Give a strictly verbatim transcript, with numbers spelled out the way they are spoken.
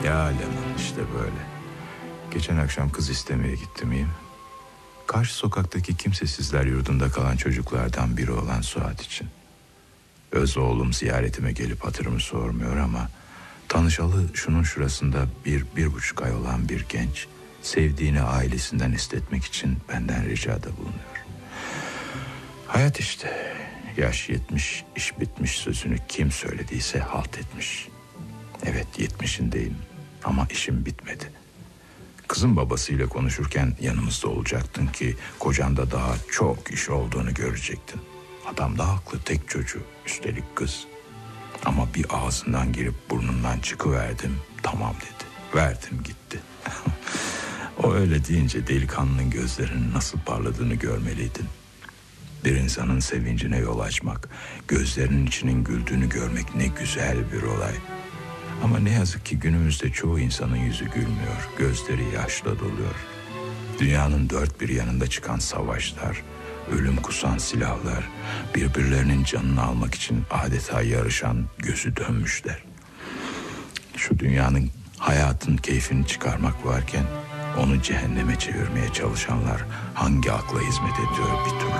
Ya Leman, işte böyle. Geçen akşam kız istemeye gittim, iyi mi? Karşı sokaktaki kimsesizler yurdunda kalan çocuklardan biri olan Suat için. Öz oğlum ziyaretime gelip hatırımı sormuyor ama tanışalı şunun şurasında bir, bir buçuk ay olan bir genç sevdiğini ailesinden istetmek için benden ricada bulunuyor. Hayat işte. Yaş yetmiş, iş bitmiş sözünü kim söylediyse halt etmiş. Evet, yetmişindeyim ama işim bitmedi. Kızın babasıyla konuşurken yanımızda olacaktın ki kocanda daha çok iş olduğunu görecektin. Adam da haklı, tek çocuğu, üstelik kız. Ama bir ağzından girip burnundan çıkıverdim, tamam dedi. Verdim gitti. O öyle deyince delikanlının gözlerinin nasıl parladığını görmeliydin. Bir insanın sevincine yol açmak, gözlerinin içinin güldüğünü görmek ne güzel bir olay. Ama ne yazık ki günümüzde çoğu insanın yüzü gülmüyor, gözleri yaşla doluyor. Dünyanın dört bir yanında çıkan savaşlar, ölüm kusan silahlar, birbirlerinin canını almak için adeta yarışan gözü dönmüşler. Şu dünyanın, hayatın keyfini çıkarmak varken onu cehenneme çevirmeye çalışanlar hangi akla hizmet ediyor bir türlü